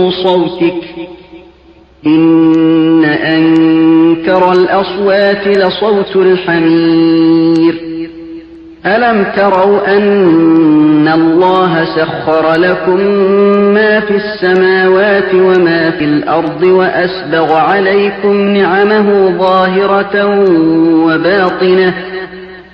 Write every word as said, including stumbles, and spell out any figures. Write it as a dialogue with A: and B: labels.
A: صوتك إن أنكر الأصوات لصوت الحمير ألم تروا أن الله سخر لكم ما في السماوات وما في الأرض وأسبغ عليكم نعمه ظاهرة وباطنة